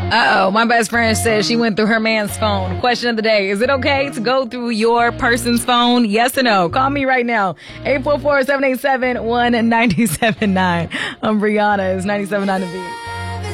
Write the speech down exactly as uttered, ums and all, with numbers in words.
Uh-oh, my best friend says she went through her man's phone. Question of the day, is it okay to go through your person's phone? Yes or no? Call me right now. eight four four, seven eight seven, one nine seven nine. I'm Brianna. It's ninety-seven point nine The Beat.